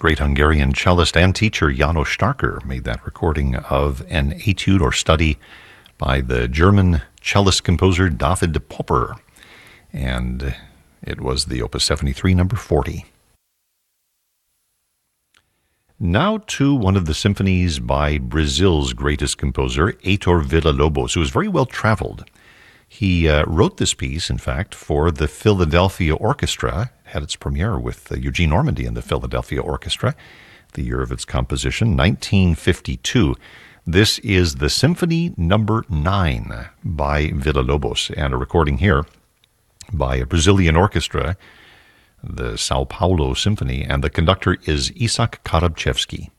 Great Hungarian cellist and teacher János Starker made that recording of an etude or study by the German cellist composer David Popper. And it was the Opus 73, number 40. Now to one of the symphonies by Brazil's greatest composer, Heitor Villa-Lobos, who was very well traveled. He wrote this piece, in fact, for the Philadelphia Orchestra. It had its premiere with Eugene Ormandy and the Philadelphia Orchestra, the year of its composition, 1952. This is the Symphony Number 9 by Villa-Lobos, and a recording here by a Brazilian orchestra, the Sao Paulo Symphony, and the conductor is Isaac Karabchevsky.